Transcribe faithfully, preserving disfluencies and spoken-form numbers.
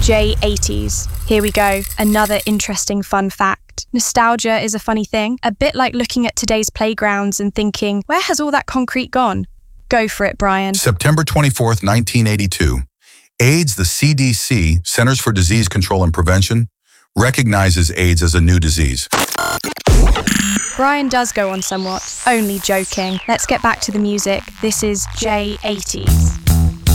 J eighties. Here we go, another interesting fun fact. Nostalgia is a funny thing, a bit like looking at today's playgrounds and thinking, where has all that concrete gone? Go for it, Brian. September twenty-fourth, nineteen eighty-two. AIDS, the C D C, Centers for Disease Control and Prevention, recognizes AIDS as a new disease. Brian does go on somewhat. Only joking. Let's get back to the music. This is J eighties.